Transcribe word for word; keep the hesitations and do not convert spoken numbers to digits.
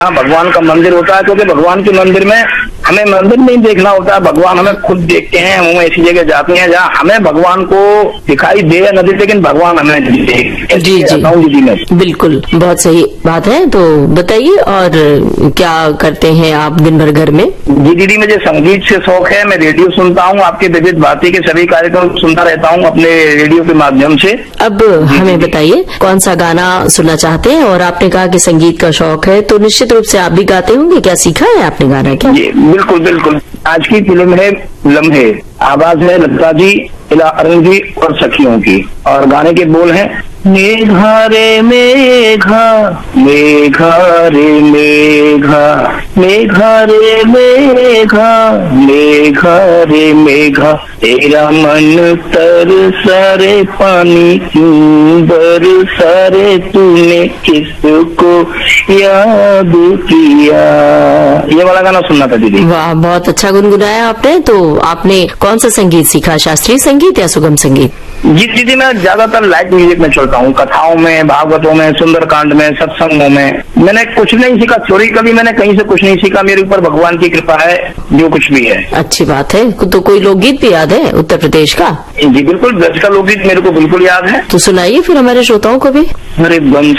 भगवान का मंदिर होता है, क्योंकि भगवान के मंदिर में हमें मंदिर नहीं देखना होता है, भगवान हमें खुद देखते हैं। हम ऐसी जगह जाते हैं जहाँ हमें भगवान को दिखाई दे या न दे, लेकिन भगवान हमें देखे। जी जी में बिल्कुल, बहुत सही बात है। तो बताइए, और क्या करते हैं आप दिन भर घर में? जी दीदी, मुझे संगीत से शौक है, मैं रेडियो सुनता हूँ, आपके विविध भारती के सभी कार्यक्रम सुनता रहता हूँ अपने रेडियो के माध्यम से। अब हमें बताइए कौन सा गाना सुनना चाहते हैं? और आपने कहा कि संगीत का शौक है, तो निश्चित रूप से आप भी गाते होंगे, क्या सीखा है आपने गाना? क्या? जी बिल्कुल बिल्कुल। आज की फिल्म है लम्हे, आवाज है लता जी, इला अरुण जी और सखियों की, और गाने के बोल हैं मेघा रे मेघा, मेघा रे मेघा, मेघा रे मेघा, मेघा रे मेघा, तेरा मन तरसा रे पानी क्यों बरसा रे, तूने किसको याद किया। ये वाला गाना सुनना था दीदी। वाह, बहुत अच्छा गुनगुनाया आपने। तो आपने कौन सा संगीत सीखा, शास्त्रीय संगीत या सुगम संगीत? जी दीदी, मैं ज्यादातर लाइट म्यूजिक में चलता हूँ, कथाओं में, भागवतों में, सुंदरकांड में, सत्संगों में। मैंने कुछ नहीं सीखा, थ्योरी कभी मैंने कहीं से कुछ नहीं सीखा, मेरे ऊपर भगवान की कृपा है, जो कुछ भी है। अच्छी बात है। तो कोई लोकगीत भी याद है उत्तर प्रदेश का? जी बिल्कुल, ब्रज का लोकगीत मेरे को बिल्कुल याद है। तो सुनाइए फिर हमारे श्रोताओं को भी। अरे बंसी